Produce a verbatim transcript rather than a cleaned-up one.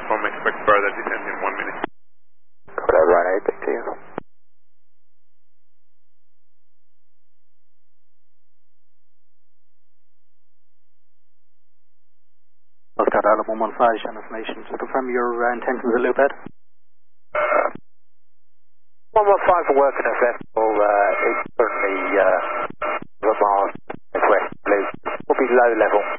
platform, expect further descent in one minute. Whatever, I need to you. Oscar Island one one five, show information. So confirm your uh, intentions at Loophead. Uh, one one five for work and vessel, uh, it's currently uh, miles northwest, please. Will be low level.